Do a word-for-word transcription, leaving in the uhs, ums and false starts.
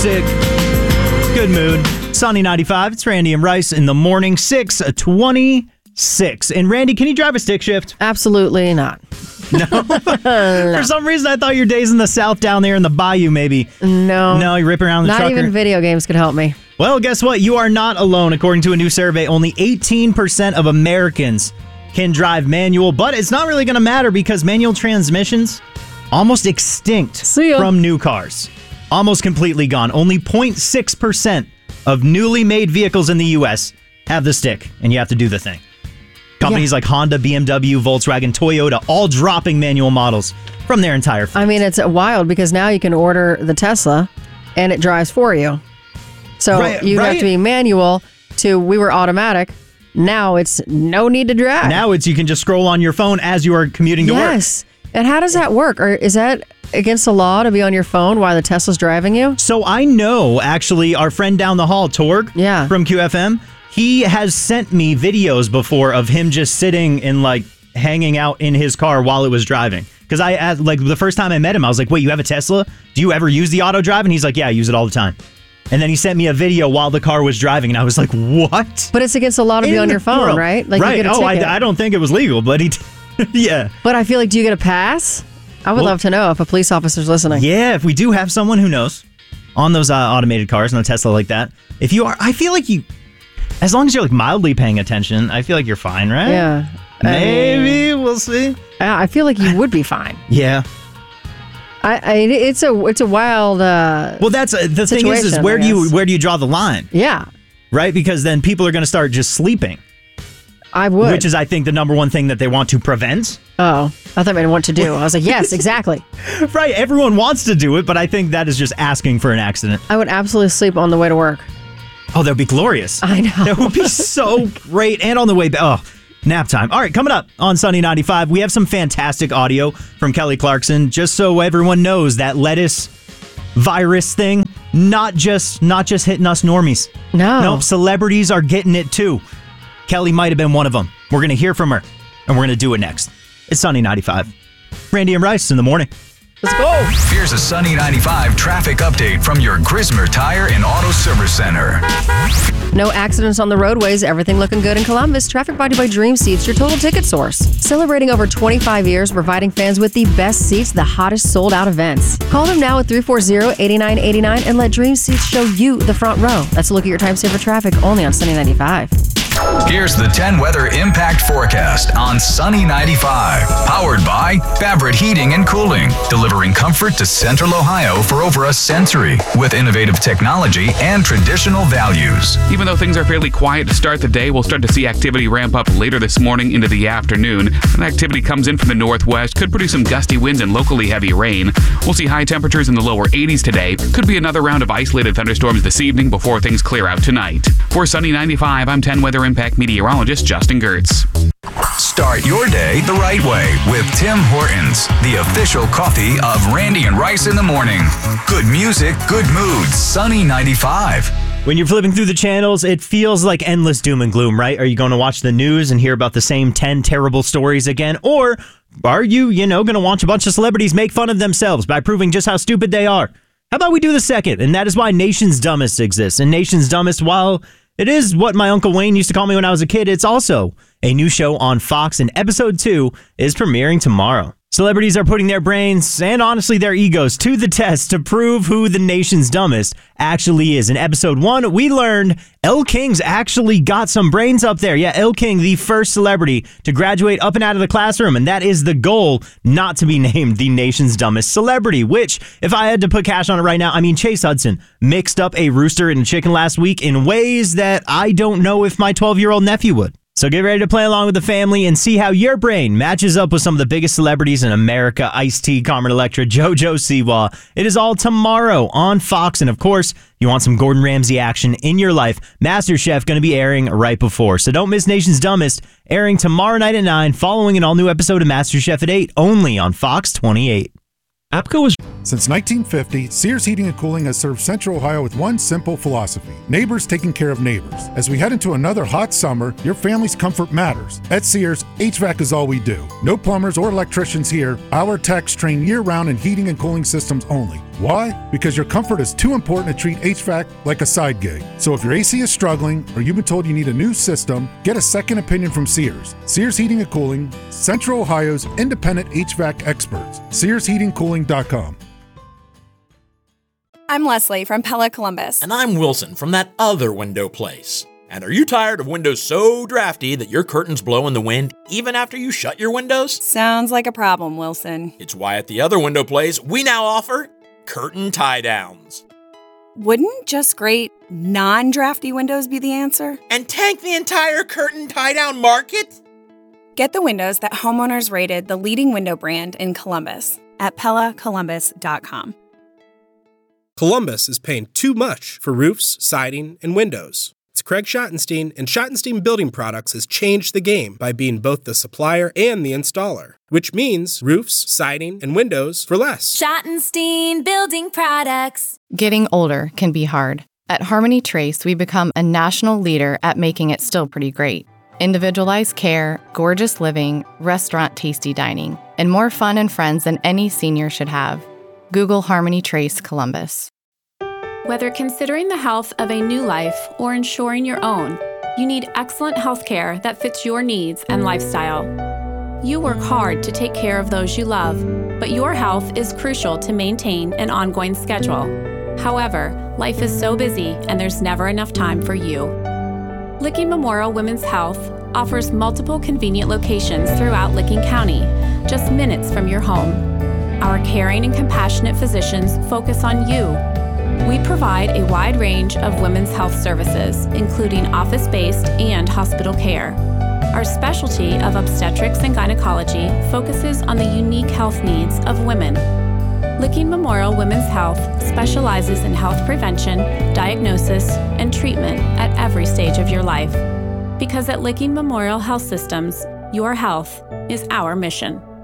sick. Good mood. Sunny ninety-five. It's Randy and Rice in the morning. six twenty-six. And Randy, can you drive a stick shift? Absolutely not. No? For some reason, I thought your days in the South down there in the bayou, maybe. No. No, you rip around the Not trucker. even video games could help me. Well, guess what? You are not alone. According to a new survey, only eighteen percent of Americans can drive manual, but it's not really going to matter because manual transmissions almost extinct See ya. from new cars. Almost completely gone. Only zero point six percent of newly made vehicles in the U S have the stick, and you have to do the thing. Companies Yeah. like Honda, B M W, Volkswagen, Toyota, all dropping manual models from their entire fleet. I mean, it's wild because now you can order the Tesla and it drives for you. So Right, you have right. to be manual to we were automatic. Now it's no need to drive. Now it's you can just scroll on your phone as you are commuting to work. Yes. And how does that work? Or is that against the law to be on your phone while the Tesla's driving you? So I know, actually, our friend down the hall, Torg, Yeah. from Q F M, he has sent me videos before of him just sitting and like hanging out in his car while it was driving. Because I asked, like the first time I met him, I was like, wait, you have a Tesla? Do you ever use the auto drive? And he's like, yeah, I use it all the time. And then he sent me a video while the car was driving, and I was like, what? But it's against the law to be In on the your phone, world? right? Like right. you get a oh, ticket. I, I don't think it was legal, but he, yeah. But I feel like, do you get a pass? I would Well- love to know if a police officer's listening. Yeah, if we do have someone who knows on those uh, automated cars, no Tesla like that. If you are, I feel like you, as long as you're like mildly paying attention, I feel like you're fine, right? Yeah. I Maybe we'll see. mean, I feel like you would be fine. Yeah. I, I it's a it's a wild. Uh, Well, that's uh, the thing is, is Situation, where I do you guess. where do you draw the line, yeah, right? Because then people are going to start just sleeping, I would. which is, I think, the number one thing that they want to prevent. oh, I thought I want to do. I was like, yes, exactly. Right? Everyone wants to do it, but I think that is just asking for an accident. I would absolutely sleep on the way to work. Oh, that would be glorious. I know. That would be so great. And on the way back, oh, nap time. All right, coming up on Sunny ninety-five, we have some fantastic audio from Kelly Clarkson, just so everyone knows that lettuce virus thing, not just not just hitting us normies. No. Nope, celebrities are getting it too. Kelly might have been one of them. We're going to hear from her, and we're going to do it next. It's Sunny ninety-five. Randy and Rice in the morning. Let's go. Here's a Sunny ninety-five traffic update from your Grismer Tire and Auto Service Center. No accidents on the roadways. Everything looking good in Columbus. Traffic brought to you by Dream Seats, your total ticket source. Celebrating over twenty-five years, providing fans with the best seats, the hottest sold-out events. Call them now at three four zero, eight nine eight nine and let Dream Seats show you the front row. Let's look at your time saver traffic only on Sunny ninety-five. Here's the ten weather impact forecast on Sunny ninety-five. Powered by Fabric Heating and Cooling, delivering comfort to Central Ohio for over a century with innovative technology and traditional values. Even though things are fairly quiet to start the day, we'll start to see activity ramp up later this morning into the afternoon. When activity comes in from the northwest, could produce some gusty winds and locally heavy rain. We'll see high temperatures in the lower eighties today. Could be another round of isolated thunderstorms this evening before things clear out tonight. For Sunny ninety-five, I'm ten Weather Impact meteorologist Justin Gertz. Start your day the right way with Tim Hortons, the official coffee of Randy and Rice in the morning. Good music, good moods, Sunny ninety-five. When you're flipping through the channels, it feels like endless doom and gloom, right? Are you going to watch the news and hear about the same ten terrible stories again? Or are you, you know, going to watch a bunch of celebrities make fun of themselves by proving just how stupid they are? How about we do the second? And that is why Nation's Dumbest exists. And Nation's Dumbest, while it is what my Uncle Wayne used to call me when I was a kid, it's also a new show on Fox, and episode two is premiering tomorrow. Celebrities are putting their brains and honestly their egos to the test to prove who the nation's dumbest actually is. In episode one, we learned Elle King's actually got some brains up there. Yeah, Elle King, the first celebrity to graduate up and out of the classroom, and that is the goal, not to be named the nation's dumbest celebrity, which, if I had to put cash on it right now, I mean, Chase Hudson mixed up a rooster and a chicken last week in ways that I don't know if my twelve-year-old nephew would. So get ready to play along with the family and see how your brain matches up with some of the biggest celebrities in America. Ice-T, Carmen Electra, JoJo Siwa. It is all tomorrow on Fox. And of course, you want some Gordon Ramsay action in your life. MasterChef going to be airing right before. So don't miss Nation's Dumbest, airing tomorrow night at nine, following an all-new episode of MasterChef at eight, only on Fox twenty-eight. APCO is... Since nineteen fifty, Sears Heating and Cooling has served Central Ohio with one simple philosophy: neighbors taking care of neighbors. As we head into another hot summer, your family's comfort matters. At Sears, H V A C is all we do. No plumbers or electricians here. Our techs train year-round in heating and cooling systems only. Why? Because your comfort is too important to treat H V A C like a side gig. So if your A C is struggling or you've been told you need a new system, get a second opinion from Sears. Sears Heating and Cooling, Central Ohio's independent H V A C experts. Sears Heating Cooling dot com. I'm Leslie from Pella Columbus. And I'm Wilson from that other window place. And are you tired of windows so drafty that your curtains blow in the wind even after you shut your windows? Sounds like a problem, Wilson. It's why at the other window place, we now offer curtain tie-downs. Wouldn't just great non-drafty windows be the answer? And tank the entire curtain tie-down market? Get the windows that homeowners rated the leading window brand in Columbus at Pella Columbus dot com. Columbus is paying too much for roofs, siding, and windows. It's Craig Schottenstein, and Schottenstein Building Products has changed the game by being both the supplier and the installer, which means roofs, siding, and windows for less. Schottenstein Building Products. Getting older can be hard. At Harmony Trace, we become a national leader at making it still pretty great. Individualized care, gorgeous living, restaurant tasty dining, and more fun and friends than any senior should have. Google Harmony Trace Columbus. Whether considering the health of a new life or ensuring your own, you need excellent health care that fits your needs and lifestyle. You work hard to take care of those you love, but your health is crucial to maintain an ongoing schedule. However, life is so busy and there's never enough time for you. Licking Memorial Women's Health offers multiple convenient locations throughout Licking County, just minutes from your home. Our caring and compassionate physicians focus on you. We provide a wide range of women's health services, including office-based and hospital care. Our specialty of obstetrics and gynecology focuses on the unique health needs of women. Licking Memorial Women's Health specializes in health prevention, diagnosis, and treatment at every stage of your life. Because at Licking Memorial Health Systems, your health is our mission.